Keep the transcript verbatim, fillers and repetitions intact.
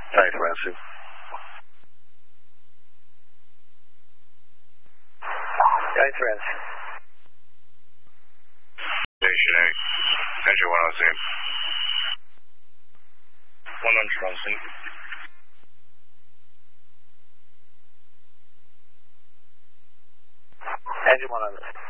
Nice, Ransom. Nice, Ransom. Station eight. Engine one on scene. one hundred on scene. Engine one on scene.